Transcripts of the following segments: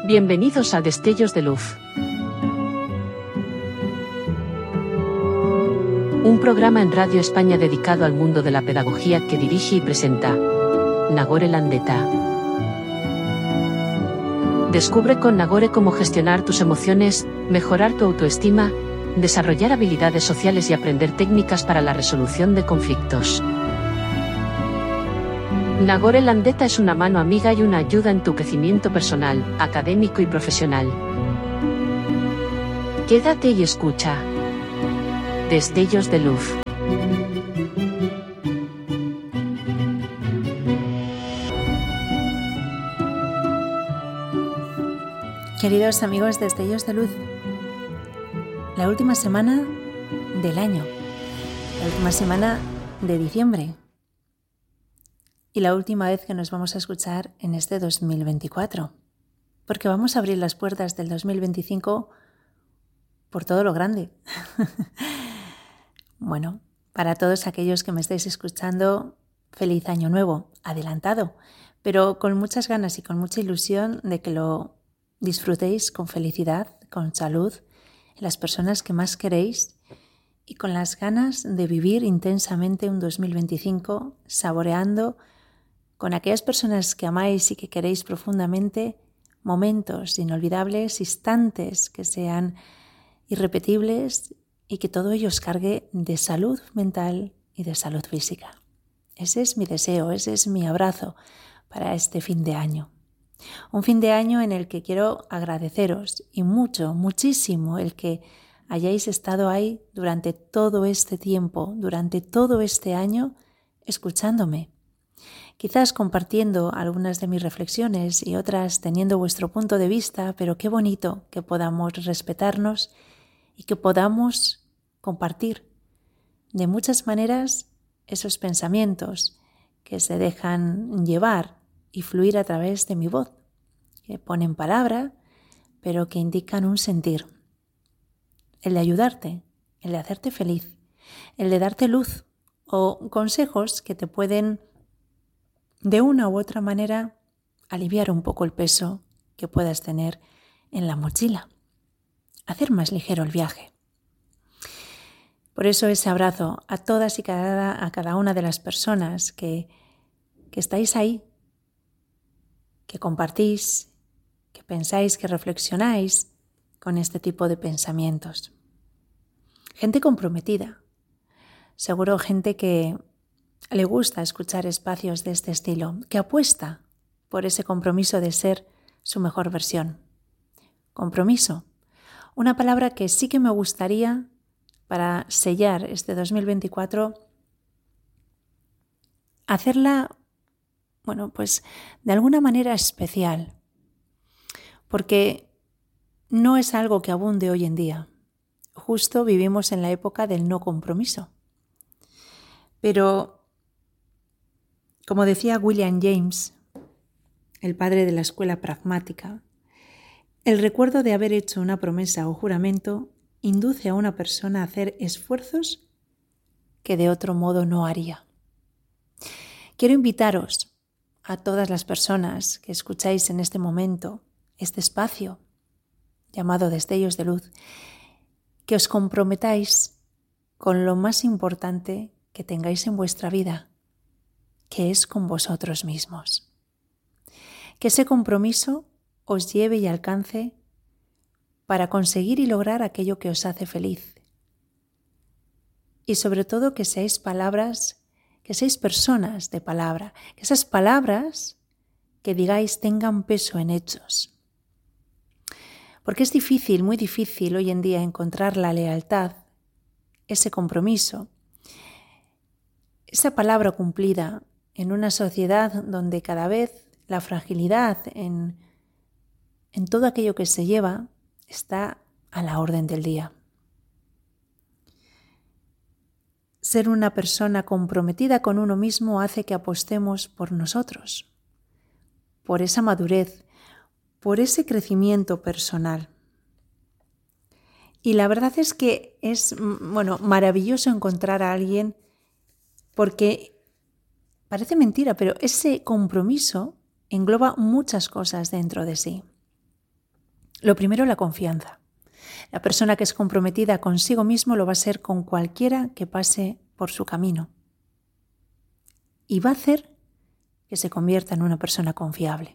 Bienvenidos a Destellos de Luz. Un programa en Radio España dedicado al mundo de la pedagogía que dirige y presenta Nagore Landeta. Descubre con Nagore cómo gestionar tus emociones, mejorar tu autoestima, desarrollar habilidades sociales y aprender técnicas para la resolución de conflictos. Nagore Landeta es una mano amiga y una ayuda en tu crecimiento personal, académico y profesional. Quédate y escucha. Destellos de Luz. Queridos amigos de Destellos de Luz, la última semana del año, la última semana de diciembre y la última vez que nos vamos a escuchar en este 2024, porque vamos a abrir las puertas del 2025 por todo lo grande. Bueno, para todos aquellos que me estáis escuchando, feliz año nuevo, adelantado, pero con muchas ganas y con mucha ilusión de que lo disfrutéis con felicidad, con salud, en las personas que más queréis y con las ganas de vivir intensamente un 2025, saboreando con aquellas personas que amáis y que queréis profundamente momentos inolvidables, instantes que sean irrepetibles y que todo ello os cargue de salud mental y de salud física. Ese es mi deseo, ese es mi abrazo para este fin de año. Un fin de año en el que quiero agradeceros y muchísimo el que hayáis estado ahí durante todo este tiempo, durante todo este año, escuchándome. Quizás compartiendo algunas de mis reflexiones y otras teniendo vuestro punto de vista, pero qué bonito que podamos respetarnos y que podamos compartir de muchas maneras esos pensamientos que se dejan llevar y fluir a través de mi voz, que ponen palabra, pero que indican un sentir. El de ayudarte, el de hacerte feliz, el de darte luz o consejos que te pueden de una u otra manera aliviar un poco el peso que puedas tener en la mochila, hacer más ligero el viaje. Por eso ese abrazo a todas y a cada una de las personas que estáis ahí, que compartís, que pensáis, que reflexionáis con este tipo de pensamientos. Gente comprometida, seguro gente que le gusta escuchar espacios de este estilo, que apuesta por ese compromiso de ser su mejor versión. Compromiso, una palabra que sí que me gustaría para sellar este 2024, hacerla, pues de alguna manera especial, porque no es algo que abunde hoy en día. Justo vivimos en la época del no compromiso. Pero como decía William James, el padre de la escuela pragmática, el recuerdo de haber hecho una promesa o juramento induce a una persona a hacer esfuerzos que de otro modo no haría. Quiero invitaros a todas las personas que escucháis en este momento este espacio llamado Destellos de Luz, que os comprometáis con lo más importante que tengáis en vuestra vida, que es con vosotros mismos. Que ese compromiso os lleve y alcance para conseguir y lograr aquello que os hace feliz. Y sobre todo que seáis personas de palabra, que esas palabras que digáis tengan peso en hechos. Porque es difícil, muy difícil hoy en día encontrar la lealtad, ese compromiso, esa palabra cumplida en una sociedad donde cada vez la fragilidad en todo aquello que se lleva está a la orden del día. Ser una persona comprometida con uno mismo hace que apostemos por nosotros, por esa madurez, por ese crecimiento personal. Y la verdad es que es maravilloso encontrar a alguien porque parece mentira, pero ese compromiso engloba muchas cosas dentro de sí. Lo primero, la confianza. La persona que es comprometida consigo mismo lo va a ser con cualquiera que pase por su camino. Y va a hacer que se convierta en una persona confiable.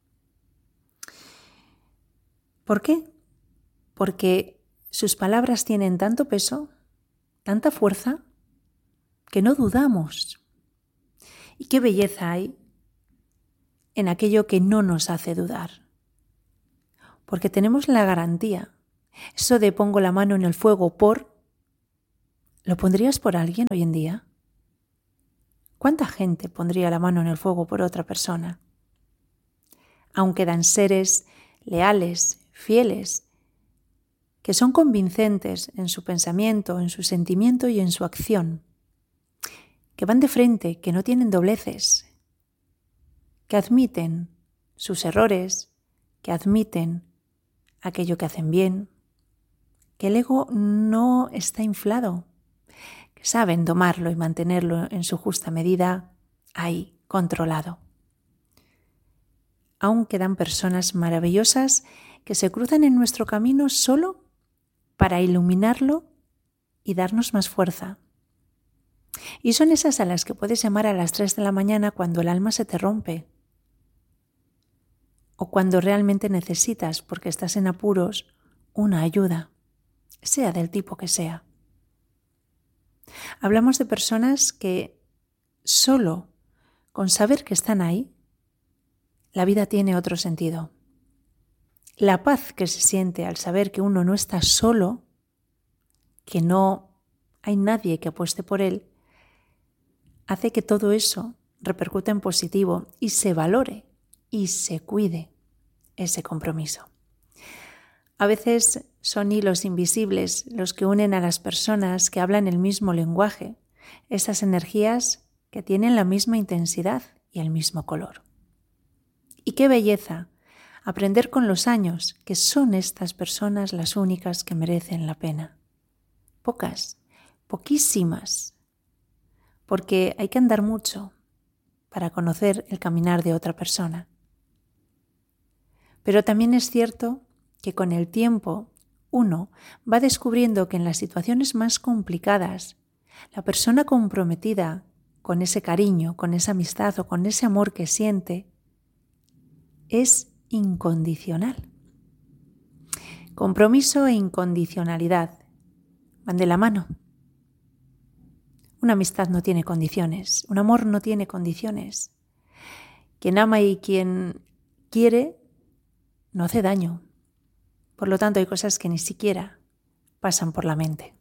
¿Por qué? Porque sus palabras tienen tanto peso, tanta fuerza, que no dudamos. Y qué belleza hay en aquello que no nos hace dudar. Porque tenemos la garantía. Eso de pongo la mano en el fuego por... ¿Lo pondrías por alguien hoy en día? ¿Cuánta gente pondría la mano en el fuego por otra persona? Aún quedan seres leales, fieles, que son convincentes en su pensamiento, en su sentimiento y en su acción, que van de frente, que no tienen dobleces, que admiten sus errores, que admiten aquello que hacen bien, que el ego no está inflado, que saben domarlo y mantenerlo en su justa medida ahí, controlado. Aún quedan personas maravillosas que se cruzan en nuestro camino solo para iluminarlo y darnos más fuerza. Y son esas a las que puedes llamar a las 3 de la mañana cuando el alma se te rompe o cuando realmente necesitas, porque estás en apuros, una ayuda, sea del tipo que sea. Hablamos de personas que solo con saber que están ahí, la vida tiene otro sentido. La paz que se siente al saber que uno no está solo, que no hay nadie que apueste por él, hace que todo eso repercute en positivo y se valore y se cuide ese compromiso. A veces son hilos invisibles los que unen a las personas que hablan el mismo lenguaje, esas energías que tienen la misma intensidad y el mismo color. Y qué belleza aprender con los años que son estas personas las únicas que merecen la pena. Pocas, poquísimas, porque hay que andar mucho para conocer el caminar de otra persona. Pero también es cierto que con el tiempo uno va descubriendo que en las situaciones más complicadas, la persona comprometida con ese cariño, con esa amistad o con ese amor que siente, es incondicional. Compromiso e incondicionalidad van de la mano. Una amistad no tiene condiciones, un amor no tiene condiciones. Quien ama y quien quiere no hace daño. Por lo tanto, hay cosas que ni siquiera pasan por la mente.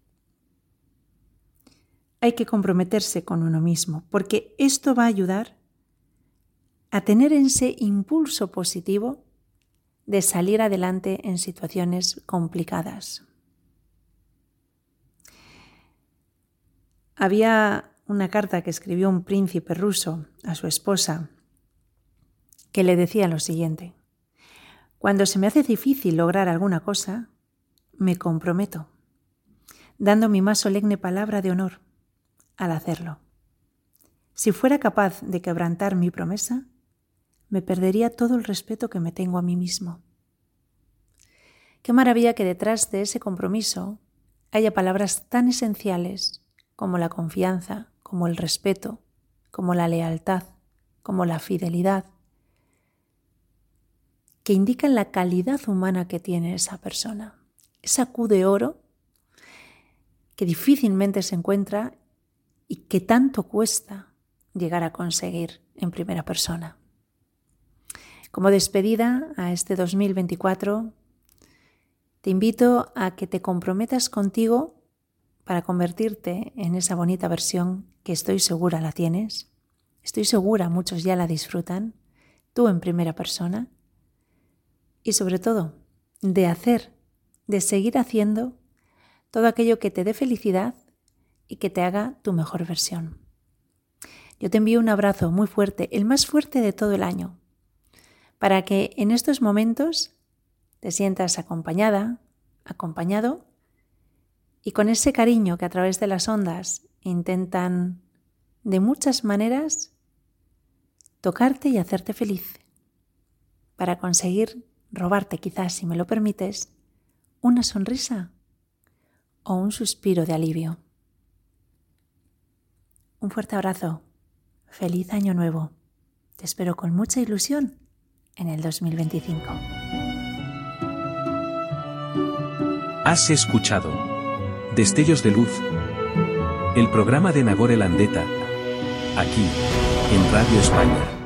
Hay que comprometerse con uno mismo, porque esto va a ayudar a tener ese impulso positivo de salir adelante en situaciones complicadas. Había una carta que escribió un príncipe ruso a su esposa que le decía lo siguiente: cuando se me hace difícil lograr alguna cosa, me comprometo, dando mi más solemne palabra de honor al hacerlo. Si fuera capaz de quebrantar mi promesa, me perdería todo el respeto que me tengo a mí mismo. Qué maravilla que detrás de ese compromiso haya palabras tan esenciales como la confianza, como el respeto, como la lealtad, como la fidelidad, que indican la calidad humana que tiene esa persona. Esa Q de oro que difícilmente se encuentra y que tanto cuesta llegar a conseguir en primera persona. Como despedida a este 2024, te invito a que te comprometas contigo para convertirte en esa bonita versión que estoy segura la tienes. Estoy segura muchos ya la disfrutan, tú en primera persona. Y sobre todo, de seguir haciendo todo aquello que te dé felicidad y que te haga tu mejor versión. Yo te envío un abrazo muy fuerte, el más fuerte de todo el año, para que en estos momentos te sientas acompañada, acompañado, y con ese cariño que a través de las ondas intentan de muchas maneras tocarte y hacerte feliz, para conseguir robarte quizás, si me lo permites, una sonrisa o un suspiro de alivio. Un fuerte abrazo. Feliz año nuevo. Te espero con mucha ilusión en el 2025. Has escuchado Destellos de Luz, el programa de Nagore Landeta, aquí, en Radio España.